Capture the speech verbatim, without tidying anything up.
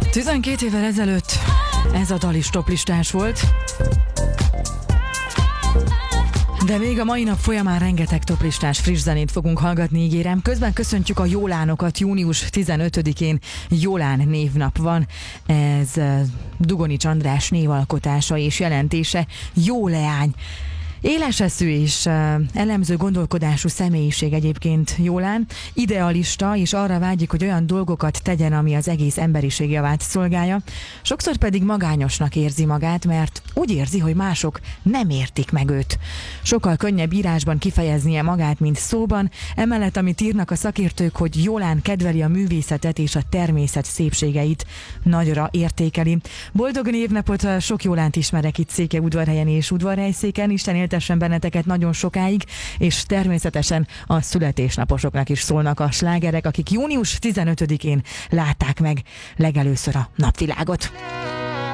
tizenkét évvel ezelőtt ez a dal is toplistás volt, de még a mai nap folyamán rengeteg toplistás friss zenét fogunk hallgatni, ígérem. Közben köszöntjük a Jólánokat, június tizenötödikén Jolán névnap van. Ez Dugonics András névalkotása és jelentése. Jó leány. Éleseszű és elemző gondolkodású személyiség egyébként Jolán, idealista, és arra vágyik, hogy olyan dolgokat tegyen, ami az egész emberiség javát szolgálja. Sokszor pedig magányosnak érzi magát, mert úgy érzi, hogy mások nem értik meg őt. Sokkal könnyebb írásban kifejeznie magát, mint szóban, emellett amit írnak a szakértők, hogy Jolán kedveli a művészetet és a természet szépségeit, nagyra értékeli. Boldog névnapot, sok Jolánt ismerek itt Székelyudvarhelyen és Udvarhelyszéken, Isten éltessen benneteket nagyon sokáig, és természetesen a születésnaposoknak is szólnak a slágerek, akik június tizenötödikén látták meg legelőször a napvilágot.